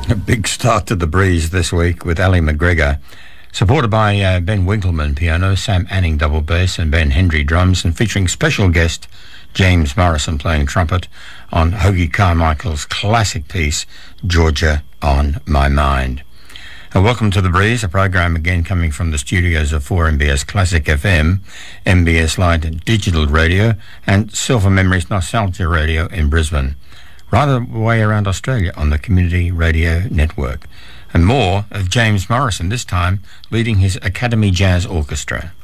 A big start to the breeze this week with Ali McGregor, supported by Ben Winkleman piano, Sam Anning double bass and Ben Hendry drums, and featuring special guest James Morrison playing trumpet on Hoagy Carmichael's classic piece Georgia on My Mind. And welcome to The Breeze, a program again coming from the studios of 4MBS Classic FM, MBS Light Digital Radio and Silver Memories Nostalgia Radio in Brisbane, right the way around Australia on the Community Radio Network. And more of James Morrison, this time leading his Academy Jazz Orchestra.